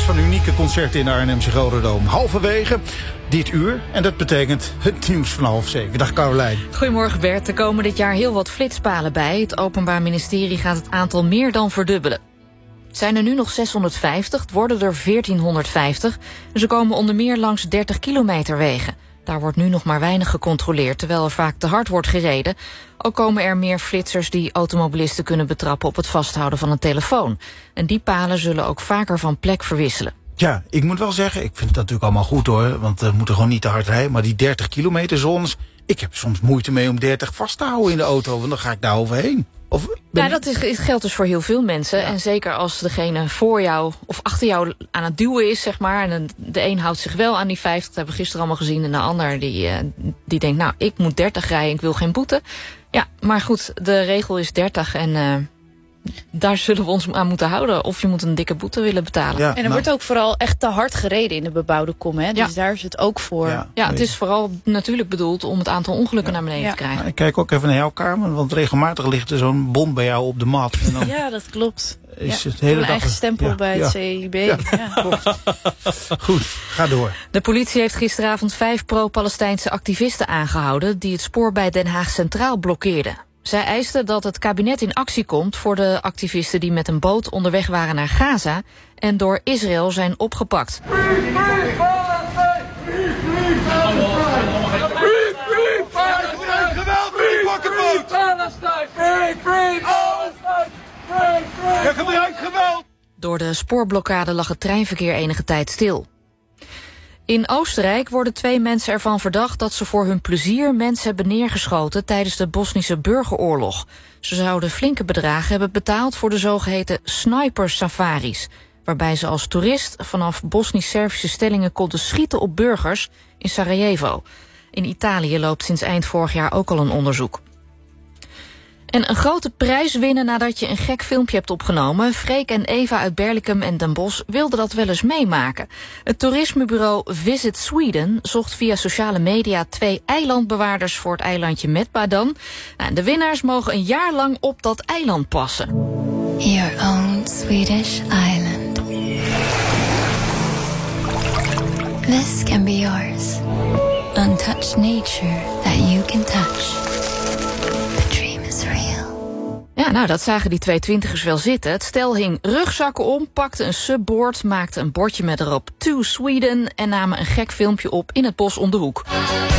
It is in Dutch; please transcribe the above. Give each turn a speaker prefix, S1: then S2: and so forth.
S1: van unieke concerten in de Arnhemse Gelderdoom. Halverwege dit uur. En dat betekent het nieuws van 6:30. Dag Carolijn.
S2: Goedemorgen Bert. Er komen dit jaar heel wat flitspalen bij. Het Openbaar Ministerie gaat het aantal meer dan verdubbelen. Het zijn er nu nog 650, het worden er 1450. En ze komen onder meer langs 30 kilometer wegen. Daar wordt nu nog maar weinig gecontroleerd, terwijl er vaak te hard wordt gereden. Ook komen er meer flitsers die automobilisten kunnen betrappen op het vasthouden van een telefoon. En die palen zullen ook vaker van plek verwisselen.
S1: Ja, ik moet wel zeggen, ik vind dat natuurlijk allemaal goed hoor. Want we moeten gewoon niet te hard rijden. Maar die 30 kilometer zones, ik heb soms moeite mee om 30 vast te houden in de auto. Want dan ga ik daar overheen. Dat
S2: geldt dus voor heel veel mensen. Ja. En zeker als degene voor jou of achter jou aan het duwen is, zeg maar. En de een houdt zich wel aan die 50, dat hebben we gisteren allemaal gezien. En de ander die denkt, nou, ik moet 30 rijden, ik wil geen boete. Ja, maar goed, de regel is 30 en daar zullen we ons aan moeten houden. Of je moet een dikke boete willen betalen.
S3: Ja, en er wordt ook vooral echt te hard gereden in de bebouwde kom. Hè? Dus daar is het ook voor.
S2: Ja, het is vooral natuurlijk bedoeld om het aantal ongelukken naar beneden te krijgen.
S1: Nou, ik kijk ook even naar jouw kamer. Want regelmatig ligt er zo'n bom bij jou op de mat. En dan
S3: ja, dat klopt.
S1: Is het hele
S3: een
S1: dag
S3: eigen stempel bij het CIB. Ja.
S1: Goed, ga door.
S2: De politie heeft gisteravond 5 pro-Palestijnse activisten aangehouden die het spoor bij Den Haag Centraal blokkeerden. Zij eisten dat het kabinet in actie komt voor de activisten die met een boot onderweg waren naar Gaza en door Israël zijn opgepakt. Door de spoorblokkade lag het treinverkeer enige tijd stil. In Oostenrijk worden 2 mensen ervan verdacht dat ze voor hun plezier mensen hebben neergeschoten tijdens de Bosnische burgeroorlog. Ze zouden flinke bedragen hebben betaald voor de zogeheten sniper-safaris, waarbij ze als toerist vanaf Bosnisch-Servische stellingen konden schieten op burgers in Sarajevo. In Italië loopt sinds eind vorig jaar ook al een onderzoek. En een grote prijs winnen nadat je een gek filmpje hebt opgenomen. Freek en Eva uit Berlicum en Den Bosch wilden dat wel eens meemaken. Het toerismebureau Visit Sweden zocht via sociale media 2 eilandbewaarders voor het eilandje Medbadan. En de winnaars mogen een jaar lang op dat eiland passen.
S4: Your own Swedish island. This can be yours. Untouched nature that you can touch.
S2: Ja, nou, dat zagen die 2 twintigers wel zitten. Het stel hing rugzakken om, pakte een subboard, maakte een bordje met erop To Sweden en namen een gek filmpje op in het bos om de hoek.